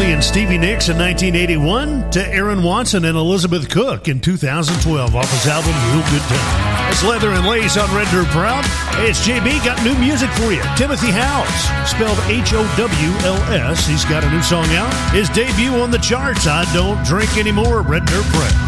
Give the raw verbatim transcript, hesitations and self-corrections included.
Marley and Stevie Nicks in nineteen eighty-one to Aaron Watson and Elizabeth Cook in two thousand twelve off his album Real Good Time. It's Leather and Lace on Red Dirt Proud. Hey, it's J B, got new music for you. Timothy Howes, spelled H O W L S. He's got a new song out. His debut on the charts, I Don't Drink Anymore, Red Dirt Proud.